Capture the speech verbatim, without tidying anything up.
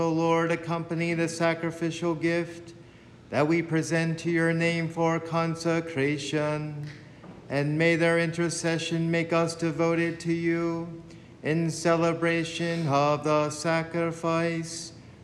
O Lord, accompany the sacrificial gift that we present to your name for consecration, and may their intercession make us devoted to you in celebration of the sacrifice